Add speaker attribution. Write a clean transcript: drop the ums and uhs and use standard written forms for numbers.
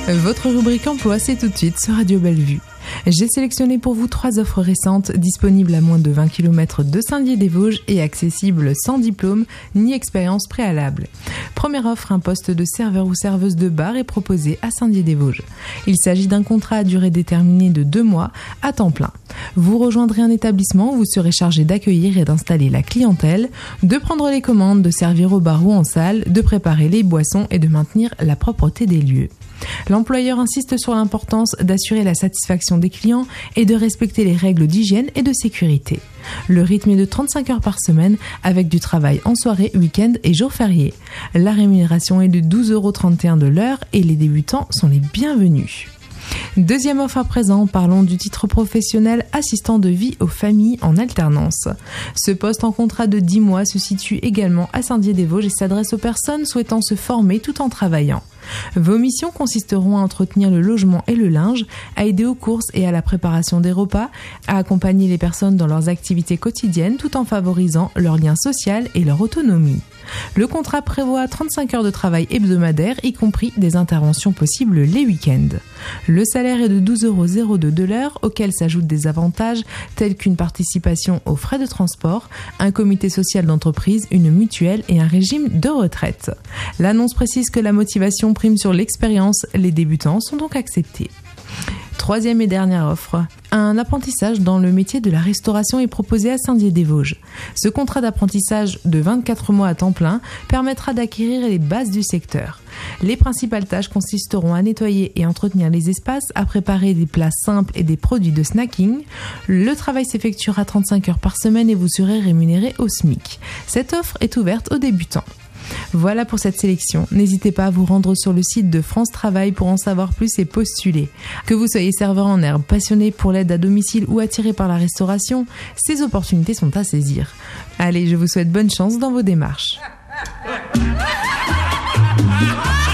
Speaker 1: Votre rubrique emploi, c'est tout de suite sur Radio Bellevue. J'ai sélectionné pour vous 3 offres récentes disponibles à moins de 20 km de Saint-Dié-des-Vosges et accessibles sans diplôme ni expérience préalable. Première offre, un poste de serveur ou serveuse de bar est proposé à Saint-Dié-des-Vosges. Il s'agit d'un contrat à durée déterminée de 2 mois à temps plein. Vous rejoindrez un établissement où vous serez chargé d'accueillir et d'installer la clientèle, de prendre les commandes, de servir au bar ou en salle, de préparer les boissons et de maintenir la propreté des lieux. L'employeur insiste sur l'importance d'assurer la satisfaction des clients et de respecter les règles d'hygiène et de sécurité. Le rythme est de 35 heures par semaine avec du travail en soirée, week-end et jours fériés. La rémunération est de 12,31 € de l'heure et les débutants sont les bienvenus. Deuxième offre à présent, parlons du titre professionnel assistant de vie aux familles en alternance. Ce poste en contrat de 10 mois se situe également à Saint-Dié-des-Vosges et s'adresse aux personnes souhaitant se former tout en travaillant. Vos missions consisteront à entretenir le logement et le linge, à aider aux courses et à la préparation des repas, à accompagner les personnes dans leurs activités quotidiennes tout en favorisant leur lien social et leur autonomie. Le contrat prévoit 35 heures de travail hebdomadaire, y compris des interventions possibles les week-ends. Le salaire est de 12,02 € de l'heure, auquel s'ajoutent des avantages tels qu'une participation aux frais de transport, un comité social d'entreprise, une mutuelle et un régime de retraite. L'annonce précise que la motivation prime sur l'expérience, les débutants sont donc acceptés. Troisième et dernière offre, un apprentissage dans le métier de la restauration est proposé à Saint-Dié-des-Vosges. Ce contrat d'apprentissage de 24 mois à temps plein permettra d'acquérir les bases du secteur. Les principales tâches consisteront à nettoyer et entretenir les espaces, à préparer des plats simples et des produits de snacking. Le travail s'effectuera 35 heures par semaine et vous serez rémunéré au SMIC. Cette offre est ouverte aux débutants. Voilà pour cette sélection. N'hésitez pas à vous rendre sur le site de France Travail pour en savoir plus et postuler. Que vous soyez serveur en herbe, passionné pour l'aide à domicile ou attiré par la restauration, ces opportunités sont à saisir. Allez, je vous souhaite bonne chance dans vos démarches.